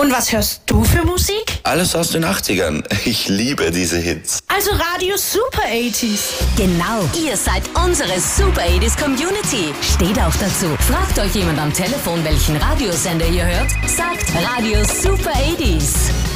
Und was hörst du für Musik? Alles aus den 80ern. Ich liebe diese Hits. Also Radio Super 80s. Genau, ihr seid unsere Super 80s Community. Steht auch dazu. Fragt euch jemand am Telefon, welchen Radiosender ihr hört? Sagt Radio Super 80s.